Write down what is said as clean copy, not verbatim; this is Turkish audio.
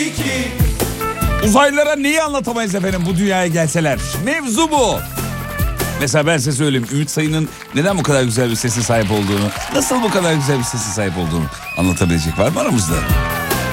Uzaylılara neyi anlatamayız efendim bu dünyaya gelseler? Mevzu bu. Mesela ben size söyleyeyim, Ümit Sayın'ın neden bu kadar güzel bir sese sahip olduğunu, nasıl bu kadar güzel bir sese sahip olduğunu anlatabilecek var mı aramızda?